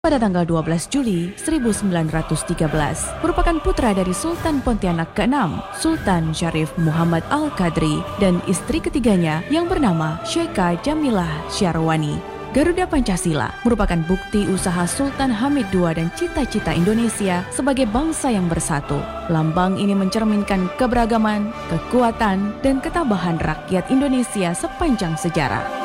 pada tanggal 12 Juli 1913 merupakan putra dari Sultan Pontianak ke-6, Sultan Syarif Muhammad Al-Qadri, dan istri ketiganya yang bernama Syekhah Jamilah Syarwani. Garuda Pancasila merupakan bukti usaha Sultan Hamid II dan cita-cita Indonesia sebagai bangsa yang bersatu. Lambang ini mencerminkan keberagaman, kekuatan, dan ketabahan rakyat Indonesia sepanjang sejarah.